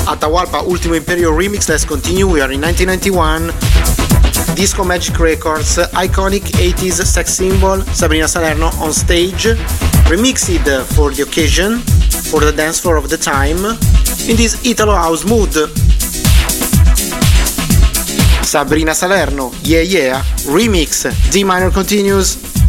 Atahualpa Ultimo Imperio remix. Let's continue. We are in 1991. Disco Magic Records, iconic 80s sex symbol Sabrina Salerno on stage, remixed for the occasion, for the dance floor of the time, in this Italo house mood. Sabrina Salerno, Yeah Yeah, remix, D minor continues.